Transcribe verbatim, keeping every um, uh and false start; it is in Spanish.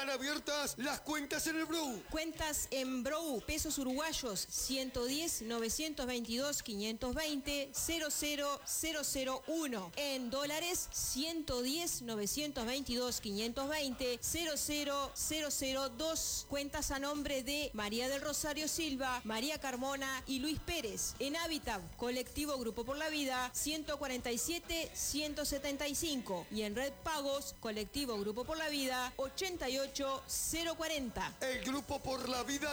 están abiertas las cuentas en el Brou. Cuentas en Brou, pesos uruguayos, ciento diez, novecientos veintidós, quinientos veinte, cero cero cero cero uno. En dólares, ciento diez, novecientos veintidós, quinientos veinte, cero cero cero cero dos. Cuentas a nombre de María del Rosario Silva, María Carmona y Luis Pérez. En Habitat, colectivo Grupo por la Vida, ciento cuarenta y siete, ciento setenta y cinco. Y en Red Pagos, colectivo Grupo por la Vida, ochenta y ocho, cero cuarenta. El Grupo por la Vida